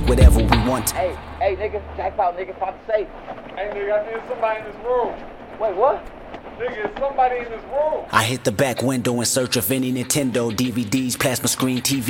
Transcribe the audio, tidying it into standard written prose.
whatever we want. Hey, nigga, jackpot, nigga, pop the safe. Hey, nigga, I think somebody in this room. Wait, what? Nigga, it's somebody in this room. I hit the back window in search of any Nintendo DVDs, plasma screen TV.